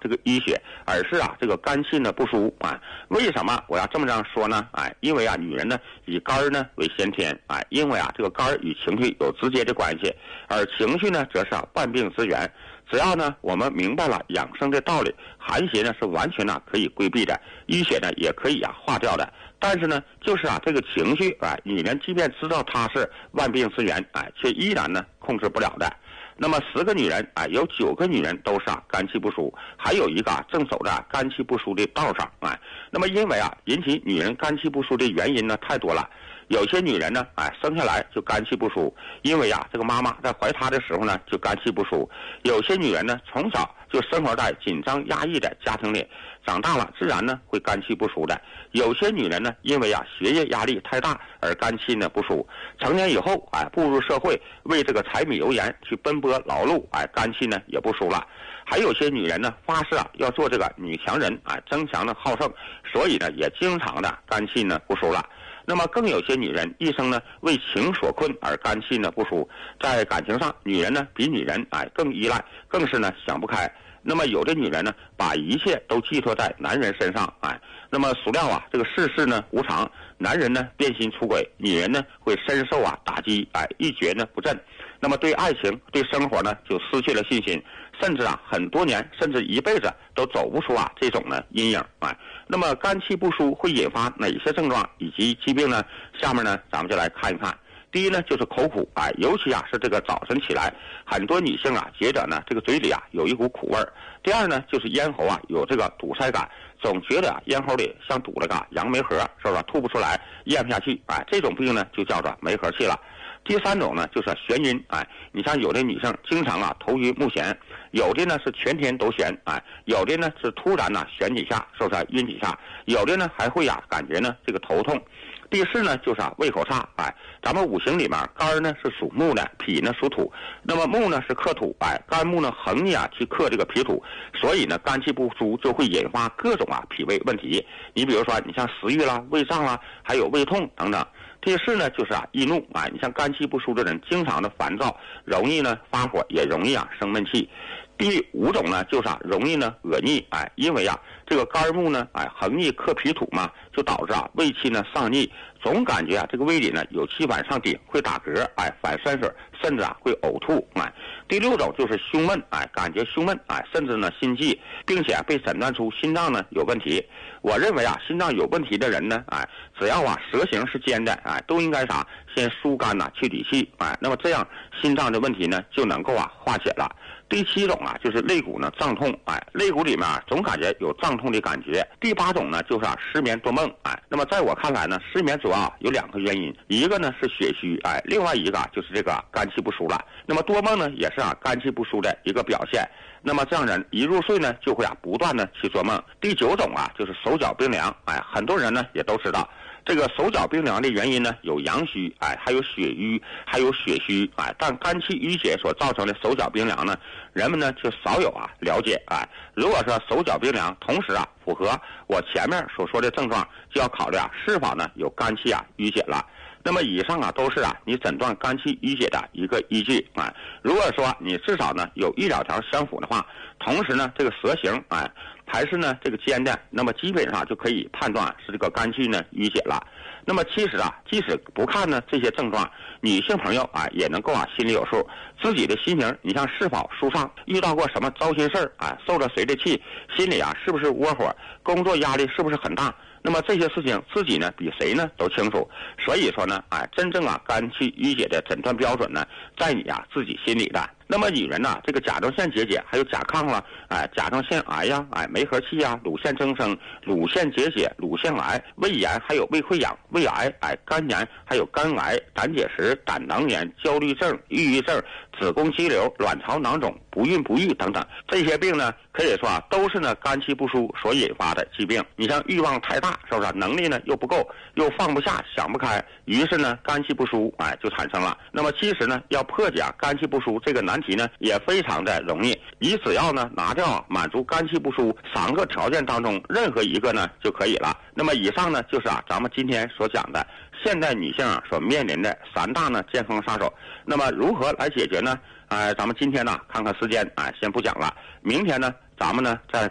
这个淤血，而是这个肝气呢不舒为什么我要这么说呢？因为女人呢以肝呢为先天因为这个肝与情绪有直接的关系，而情绪呢则是万病之源。只要呢我们明白了养生的道理，寒邪呢是完全可以规避的，淤血呢也可以化掉的。但是呢就是这个情绪女人即便知道它是万病之源却依然呢控制不了的。那么10个女人有9个女人都是肝气不舒，还有一个正走着肝气不舒的道上那么因为引起女人肝气不舒的原因呢太多了。有些女人呢生下来就肝气不舒，因为这个妈妈在怀她的时候呢就肝气不舒。有些女人呢从小就生活在紧张压抑的家庭里，长大了自然呢会肝气不舒的。有些女人呢因为学业压力太大而肝气呢不舒，成年以后步入社会，为这个柴米油盐去奔波劳碌肝气呢也不舒了。还有些女人呢发誓要做这个女强人争强的好胜，所以呢也经常的肝气呢不舒了。那么更有些女人一生呢为情所困而肝气呢不舒，在感情上女人呢比女人更依赖，更是呢想不开。那么有的女人呢把一切都寄托在男人身上那么孰料这个世事呢无常，男人呢变心出轨，女人呢会深受打击一蹶呢不振。那么对爱情对生活呢就失去了信心，甚至很多年甚至一辈子都走不出这种呢阴影那么肝气不舒会引发哪些症状以及疾病呢？下面呢咱们就来看一看。第一呢就是口苦尤其是这个早晨起来，很多女性觉得呢这个嘴里有一股苦味儿。第二呢就是咽喉有这个堵塞感，总觉得咽喉里像堵了个杨梅核，是吧？吐不出来，咽不下去这种病呢就叫做梅核气了。第三种呢就是眩晕你像有的女生经常头晕目眩，有的呢是全天都眩有的呢是突然眩几下，是不是晕几下，有的呢还会感觉呢这个头痛。第四呢就是胃口差咱们五行里面肝呢是属木的，脾呢属土，那么木呢是克土肝木呢横逆去克这个脾土，所以呢肝气不舒就会引发各种脾胃问题。你比如说你像食欲啦、胃胀啦，还有胃痛等等。第四呢就是易怒你像肝气不舒的人经常的烦躁，容易呢发火，也容易生闷气。第5种呢就是容易呢恶逆因为这个肝木呢横逆克脾土嘛，就导致胃气呢上逆，总感觉这个胃里呢有气往上顶，会打嗝反酸水，甚至会呕吐第6种就是胸闷感觉胸闷甚至呢心悸，并且被诊断出心脏呢有问题。我认为心脏有问题的人呢只要舌形是尖的都应该先疏肝去理气那么这样心脏的问题呢就能够化解了。第7种就是肋骨呢胀痛肋骨里面总感觉有胀痛的感觉。第8种呢就是失眠多梦那么在我看来呢，失眠主要有2个原因，一个呢是血虚另外一个就是这个肝气不舒了。那么多梦呢也是肝气不舒的一个表现。那么这样人一入睡呢就会不断的去做梦。第9种就是手脚冰凉很多人呢也都知道这个手脚冰凉的原因呢有阳虚还有血瘀，还有血虚但肝气淤血所造成的手脚冰凉呢，人们呢就少有了解如果说手脚冰凉同时符合我前面所说的症状，就要考虑是否呢有肝气淤血了。那么以上都是你诊断肝气淤血的一个依据如果说你至少呢有1、2条相符的话，同时呢这个舌形还是呢这个尖的，那么基本上就可以判断是这个肝气呢淤血了。那么其实即使不看呢这些症状，女性朋友也能够心里有数，自己的心情你像是否舒畅，遇到过什么糟心事儿受了谁的气，心里是不是窝火，工作压力是不是很大，那么这些事情自己呢比谁呢都清楚。所以说呢真正肝气淤血的诊断标准呢在你自己心里的。那么女人这个甲状腺结节，还有甲亢了甲状腺癌梅核气乳腺增生、乳腺结节、乳腺癌、胃炎，还有胃溃疡、胃癌肝炎，还有肝癌、胆结石、胆囊炎、焦虑症、抑郁症、子宫肌瘤、卵巢囊肿、不孕不育等等，这些病呢可以说都是呢肝气不舒所引发的疾病。你像欲望太大，是不是能力呢又不够，又放不下想不开，于是呢肝气不舒就产生了。那么其实呢要破解肝气不舒这个难题呢也非常的容易，你只要呢拿掉满足肝气不舒3个条件当中任何一个呢就可以了。那么以上呢就是咱们今天所讲的现代女性所面临的3大呢健康杀手。那么如何来解决呢咱们今天呢看看时间先不讲了，明天呢咱们呢再